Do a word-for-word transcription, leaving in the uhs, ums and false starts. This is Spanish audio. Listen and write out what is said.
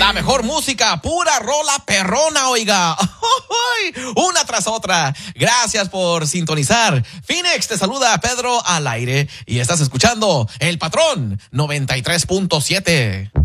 La mejor música, pura rola perrona, oiga. Una tras otra. Gracias por sintonizar. Phoenix, te saluda Pedro al aire y estás escuchando El Patrón noventa y tres punto siete.